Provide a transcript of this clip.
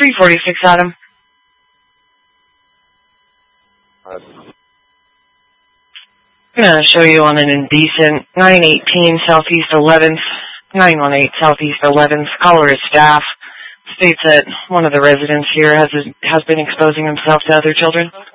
346 Adam. I'm going to show you on an indecent 918 Southeast 11th, 918 Southeast 11th. Caller is staff. States that one of the residents here has been exposing himself to other children.